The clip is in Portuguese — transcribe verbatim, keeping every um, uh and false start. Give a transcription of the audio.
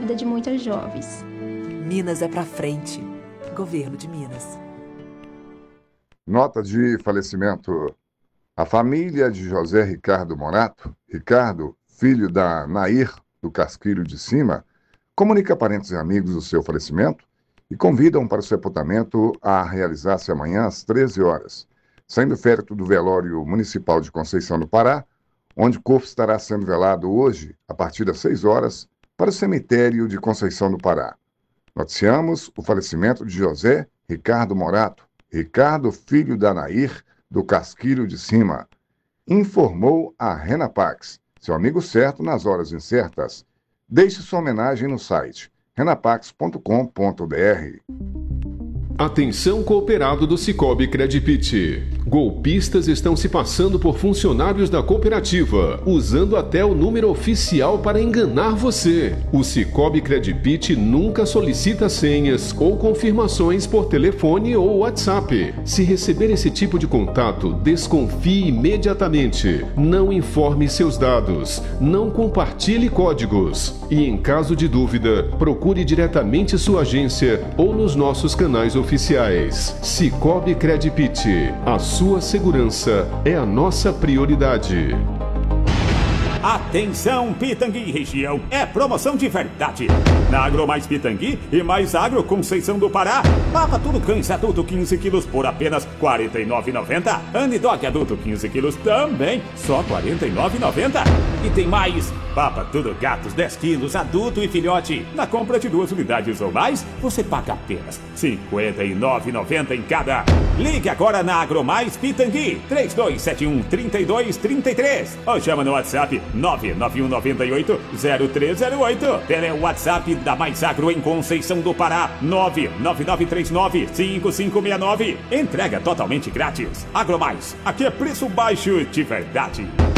vida de muitas jovens. Minas é pra frente. Governo de Minas. Nota de falecimento. A família de José Ricardo Morato, Ricardo, filho da Nair, do Casquilho de Cima, comunica a parentes e amigos o seu falecimento e convidam para o sepultamento a realizar-se amanhã às treze horas, saindo férito do velório municipal de Conceição do Pará, onde o corpo estará sendo velado hoje, a partir das seis horas, para o cemitério de Conceição do Pará. Noticiamos o falecimento de José Ricardo Morato, Ricardo, filho da Nair, do Casquilho de Cima. Informou a Renapax, seu amigo certo nas horas incertas. Deixe sua homenagem no site renapax ponto com ponto br. Atenção cooperado do Sicoob Credipit. Golpistas estão se passando por funcionários da cooperativa, usando até o número oficial para enganar você. O Sicoob Credipit nunca solicita senhas ou confirmações por telefone ou WhatsApp. Se receber esse tipo de contato, desconfie imediatamente. Não informe seus dados. Não compartilhe códigos. E em caso de dúvida, procure diretamente sua agência ou nos nossos canais oficiais. Sicoob Credipit. A sua segurança é a nossa prioridade. Atenção, Pitangui e região, é promoção de verdade. Na Agro Mais Pitangui e Mais Agro Conceição do Pará, papa tudo cães adulto quinze quilos por apenas quarenta e nove reais e noventa centavos. Anidog adulto quinze quilos também, só quarenta e nove reais e noventa centavos. E tem mais, papa tudo gatos dez quilos, adulto e filhote. Na compra de duas unidades ou mais, você paga apenas cinquenta e nove reais e noventa centavos em cada. Ligue agora na Agro Mais Pitangui, três dois sete um, três dois três três. Ou chama no WhatsApp nove nove um nove oito zero três zero oito. Tele WhatsApp da Mais Agro em Conceição do Pará, nove nove nove três nove cinco cinco seis nove. Entrega totalmente grátis. Agro Mais, aqui é preço baixo de verdade.